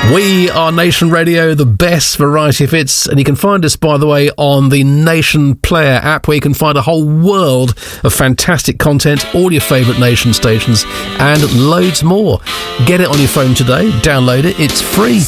We are Nation Radio, the best variety of hits, and you can find us, by the way, on the Nation Player app, where you can find a whole world of fantastic content, all your favourite Nation stations, and loads more. Get it on your phone today, download it, it's free.